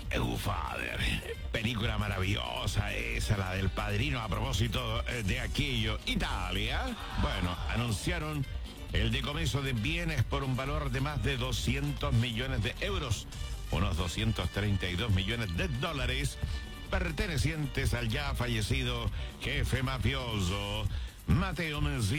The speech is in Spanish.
Father, película maravillosa esa, la del Padrino, a propósito de aquello. Italia, bueno, anunciaron el decomiso de bienes por un valor de más de 200 millones de euros, unos 232 millones de dólares, pertenecientes al ya fallecido jefe mafioso Matteo Messina.